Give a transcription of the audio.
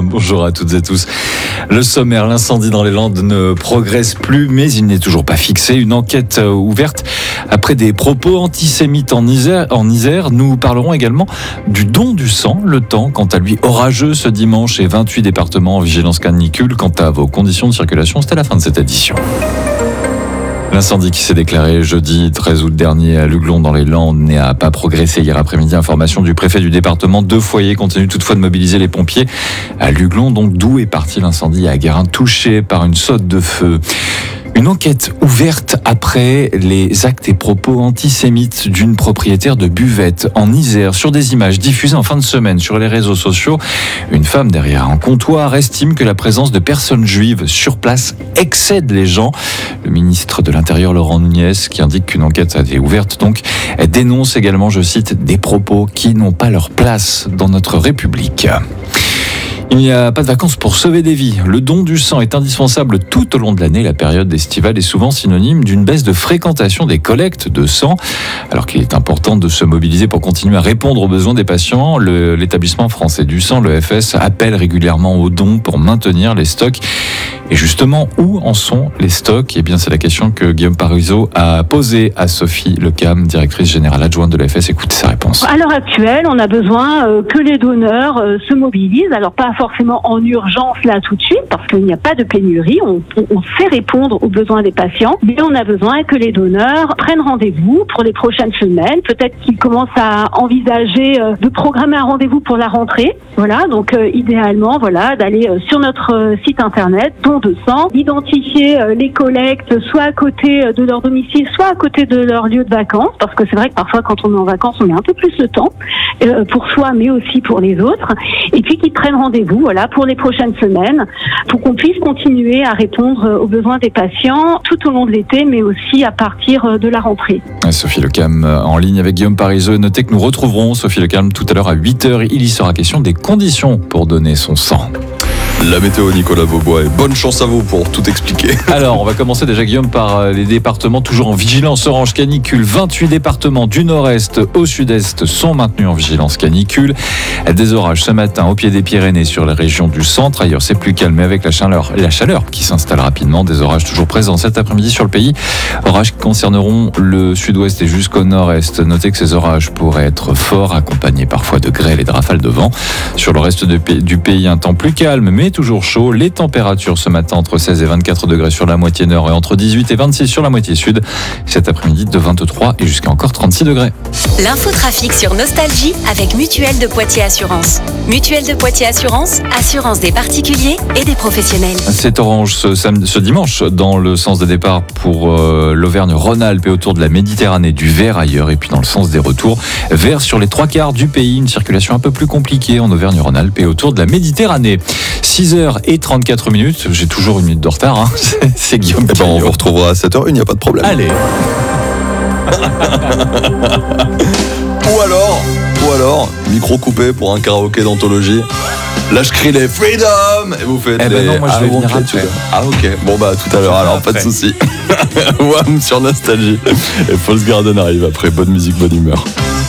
Bonjour à toutes et tous. Le sommaire, l'incendie dans les Landes ne progresse plus, mais il n'est toujours pas fixé. Une enquête ouverte après des propos antisémites en Isère. Nous parlerons également du don du sang. Le temps, quant à lui, orageux ce dimanche et 28 départements en vigilance canicule. Quant à vos conditions de circulation, c'était la fin de cette édition. L'incendie qui s'est déclaré jeudi 13 août dernier à Luglon dans les Landes n'a pas progressé hier après-midi. Information du préfet du département. 2 foyers continuent toutefois de mobiliser les pompiers à Luglon, donc d'où est parti l'incendie à Guérin, touché par une saute de feu. Une enquête ouverte après les actes et propos antisémites d'une propriétaire de buvette en Isère. Sur des images diffusées en fin de semaine sur les réseaux sociaux, une femme derrière un comptoir estime que la présence de personnes juives sur place excède les gens. Le ministre de l'Intérieur, Laurent Nunez, qui indique qu'une enquête a été ouverte, donc, dénonce également, je cite, des propos qui n'ont pas leur place dans notre République. Il n'y a pas de vacances pour sauver des vies. Le don du sang est indispensable tout au long de l'année. La période estivale est souvent synonyme d'une baisse de fréquentation des collectes de sang. Alors qu'il est important de se mobiliser pour continuer à répondre aux besoins des patients, l'établissement français du sang, l'EFS, appelle régulièrement aux dons pour maintenir les stocks. Et justement, où en sont les stocks ? Eh bien, c'est la question que Guillaume Parisot a posée à Sophie Lecam, directrice générale adjointe de l'EFS. Écoutez sa réponse. À l'heure actuelle, on a besoin que les donneurs se mobilisent. Alors, pas forcément en urgence là tout de suite, parce qu'il n'y a pas de pénurie. On sait répondre aux besoins des patients, mais on a besoin que les donneurs prennent rendez-vous pour les prochaines semaines. Peut-être qu'ils commencent à envisager de programmer un rendez-vous pour la rentrée. Voilà, donc idéalement, voilà, d'aller sur notre site internet, don de sang, d'identifier les collectes soit à côté de leur domicile, soit à côté de leur lieu de vacances, parce que c'est vrai que parfois quand on est en vacances, on met un peu plus de temps pour soi, mais aussi pour les autres. Et puis qu'ils prennent rendez-vous, voilà, pour les prochaines semaines, pour qu'on puisse continuer à répondre aux besoins des patients tout au long de l'été, mais aussi à partir de la rentrée. Sophie Lecam en ligne avec Guillaume Parisot. Notez que nous retrouverons Sophie Lecam tout à l'heure à 8h. Il y sera question des conditions pour donner son sang. La météo, Nicolas Vaubois, et bonne chance à vous pour tout expliquer. Alors, on va commencer déjà, Guillaume, par les départements toujours en vigilance orange canicule. 28 départements du nord-est au sud-est sont maintenus en vigilance canicule. Des orages ce matin au pied des Pyrénées sur les régions du centre. Ailleurs, c'est plus calme, mais avec la chaleur qui s'installe rapidement. Des orages toujours présents cet après-midi sur le pays. Orages qui concerneront le sud-ouest et jusqu'au nord-est. Notez que ces orages pourraient être forts, accompagnés parfois de grêle et de rafales de vent. Sur le reste du pays, un temps plus calme, mais toujours chaud. Les températures ce matin entre 16 et 24 degrés sur la moitié nord et entre 18 et 26 sur la moitié sud. Cet après-midi de 23 et jusqu'à encore 36 degrés. L'infotrafic sur Nostalgie avec Mutuelle de Poitiers Assurance. Mutuelle de Poitiers Assurance, assurance des particuliers et des professionnels. C'est orange ce dimanche dans le sens des départs pour l'Auvergne-Rhône-Alpes et autour de la Méditerranée, du vert ailleurs, et puis dans le sens des retours, vert sur les 3/4 du pays. Une circulation un peu plus compliquée en Auvergne-Rhône-Alpes et autour de la Méditerranée. 6h34. J'ai toujours une minute de retard. Hein. C'est Guillaume. On vous retrouvera à 7h01, il n'y a pas de problème. Allez. Ou alors, micro coupé pour un karaoké d'anthologie. Là, je crie les Freedom et vous faites des... non, moi je vais venir après. Ah ok, bon bah tout à l'heure, alors pas de soucis. Wham sur Nostalgie. Et False Garden arrive après, bonne musique, bonne humeur.